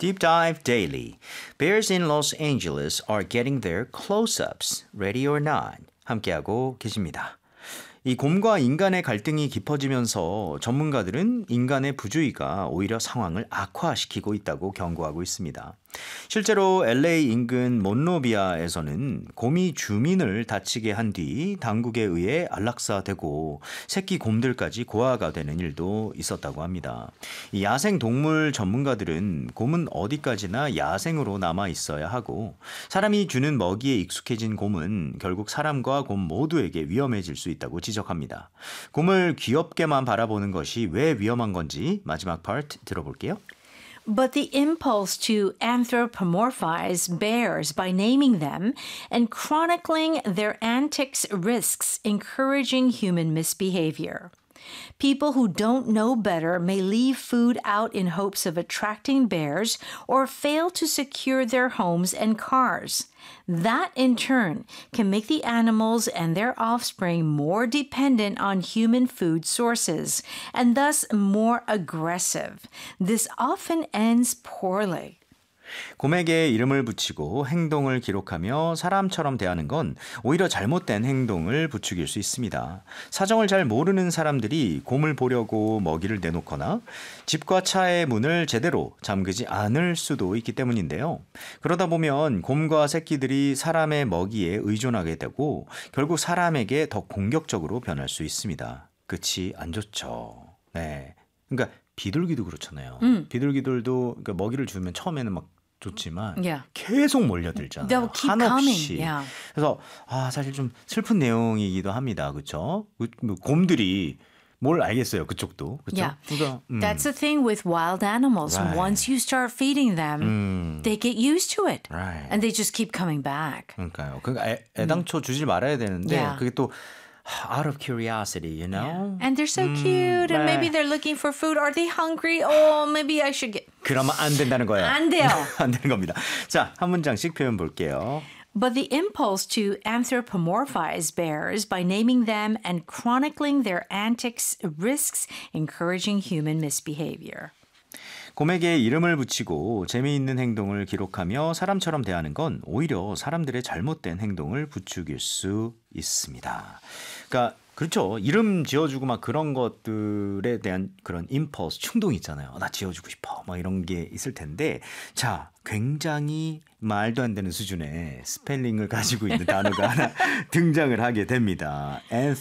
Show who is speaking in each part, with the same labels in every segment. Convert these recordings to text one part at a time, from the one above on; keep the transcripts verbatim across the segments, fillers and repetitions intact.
Speaker 1: Deep Dive Daily. Bears in Los Angeles are getting their close-ups, ready or not. 함께하고 계십니다. 이 곰과 인간의 갈등이 깊어지면서 전문가들은 인간의 부주의가 오히려 상황을 악화시키고 있다고 경고하고 있습니다. 실제로 엘에이 인근 몬로비아에서는 곰이 주민을 다치게 한 뒤 당국에 의해 안락사되고 새끼 곰들까지 고아가 되는 일도 있었다고 합니다. 이 야생 동물 전문가들은 곰은 어디까지나 야생으로 남아 있어야 하고 사람이 주는 먹이에 익숙해진 곰은 결국 사람과 곰 모두에게 위험해질 수 있다고 지적합니다. 곰을 귀엽게만 바라보는 것이 왜 위험한 건지 마지막 파트 들어볼게요.
Speaker 2: But the impulse to anthropomorphize bears by naming them and chronicling their antics risks encouraging human misbehavior. People who don't know better may leave food out in hopes of attracting bears or fail to secure their homes and cars. That, in turn, can make the animals and their offspring more dependent on human food sources and thus more aggressive. This often ends poorly.
Speaker 1: 곰에게 이름을 붙이고 행동을 기록하며 사람처럼 대하는 건 오히려 잘못된 행동을 부추길 수 있습니다. 사정을 잘 모르는 사람들이 곰을 보려고 먹이를 내놓거나 집과 차의 문을 제대로 잠그지 않을 수도 있기 때문인데요. 그러다 보면 곰과 새끼들이 사람의 먹이에 의존하게 되고 결국 사람에게 더 공격적으로 변할 수 있습니다. 끝이 안 좋죠. 네, 그러니까 비둘기도 그렇잖아요. 음. 비둘기들도 그러니까 먹이를 주면 처음에는 막 좋지만
Speaker 2: Yeah.
Speaker 1: 계속 몰려들잖아요.
Speaker 2: They'll keep
Speaker 1: 한없이.
Speaker 2: coming. Yeah.
Speaker 1: 그래서 아 사실 좀 슬픈 내용이기도 합니다. 그렇죠? 곰들이 뭘 알겠어요. 그쪽도. 그렇죠?
Speaker 2: Yeah.
Speaker 1: 그러니까, 음.
Speaker 2: That's the thing with wild animals.
Speaker 1: Right.
Speaker 2: Once you start feeding them,
Speaker 1: 음.
Speaker 2: they get used to it.
Speaker 1: Right.
Speaker 2: And they just keep coming back.
Speaker 1: 그러니까요. 그러니까 애, 애당초 주지 말아야 되는데
Speaker 2: Yeah.
Speaker 1: 그게 또 out of curiosity, you know?
Speaker 2: And they're so cute. And maybe they're looking for food. Are they hungry? Oh, maybe I should get...
Speaker 1: 그러면 안 된다는 거예요.
Speaker 2: 안 돼요.
Speaker 1: 안 되는 겁니다. 자, 한 문장씩 표현 볼게요.
Speaker 2: But the impulse to anthropomorphize bears by naming them and chronicling their antics risks encouraging human misbehavior.
Speaker 1: 곰에게 이름을 붙이고 재미있는 행동을 기록하며 사람처럼 대하는 건 오히려 사람들의 잘못된 행동을 부추길 수 있습니다. 그러니까 그렇죠. 이름 지어주고 막 그런 것들에 대한 그런 임펄스, 충동이 있잖아요. 나 지어주고 싶어. 막 이런 게 있을 텐데 자, 굉장히 말도 안 되는 수준의 스펠링을 가지고 있는 단어가 하나 등장을 하게 됩니다.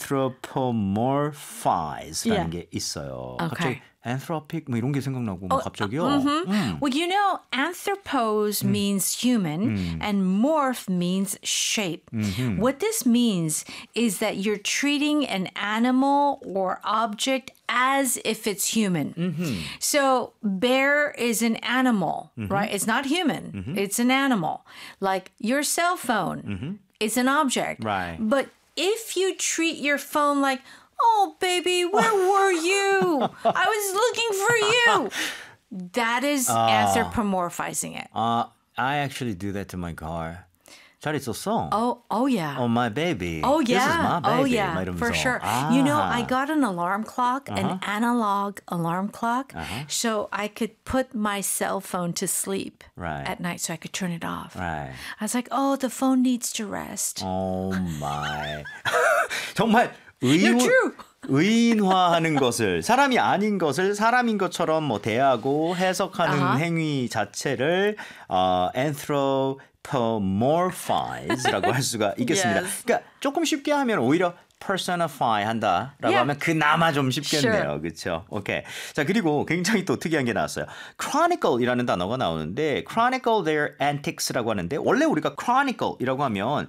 Speaker 1: anthropomorphize라는
Speaker 2: Yeah.
Speaker 1: 게 있어요.
Speaker 2: Okay.
Speaker 1: 갑자기 anthropic 뭐 이런 게 생각나고 뭐 갑자기요.
Speaker 2: Mm-hmm.
Speaker 1: 음.
Speaker 2: Well, you know, anthropos
Speaker 1: Mm.
Speaker 2: means human and morph means shape.
Speaker 1: Mm-hmm.
Speaker 2: What this means is that you're treating an animal or object as if it's human.
Speaker 1: Mm-hmm.
Speaker 2: So bear is an animal,
Speaker 1: Mm-hmm.
Speaker 2: right? It's not human. Mm-hmm. It's an animal. Like your cell phone
Speaker 1: Mm-hmm.
Speaker 2: is an object.
Speaker 1: Right.
Speaker 2: But if you treat your phone like, oh, baby, where were you? I was looking for you. That is anthropomorphizing it.
Speaker 1: Uh, I actually do that to my car. 잘 있었어?
Speaker 2: Oh, oh yeah.
Speaker 1: Oh, my baby.
Speaker 2: Oh
Speaker 1: This is
Speaker 2: yeah.
Speaker 1: my baby.
Speaker 2: Oh yeah.
Speaker 1: 막 이러면서.
Speaker 2: For sure.
Speaker 1: 아.
Speaker 2: You know, I got an alarm clock, an analog alarm clock, so I could put my cell phone to sleep
Speaker 1: Right.
Speaker 2: at night so I could turn it off.
Speaker 1: Right.
Speaker 2: I was like, oh, the phone needs to rest.
Speaker 1: Oh my. 정말 의,
Speaker 2: You're true.
Speaker 1: 의인화하는 것을 사람이 아닌 것을 사람인 것처럼 뭐 대하고 해석하는
Speaker 2: Uh-huh.
Speaker 1: 행위 자체를 어, anthropomorphize라고 할 수가 있겠습니다.
Speaker 2: Yes.
Speaker 1: 그러니까 조금 쉽게 하면 오히려 personify 한다라고
Speaker 2: Yeah.
Speaker 1: 하면 그나마 좀 쉽겠네요.
Speaker 2: Sure.
Speaker 1: 그렇죠? 오케이. 자, 그리고 굉장히 또 특이한 게 나왔어요. chronicle이라는 단어가 나오는데 chronicle their antics라고 하는데 원래 우리가 chronicle이라고 하면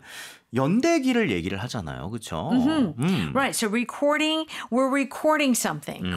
Speaker 1: 연대기를 얘기를 하잖아요. 그렇죠?
Speaker 2: Right. So recording, we're recording something.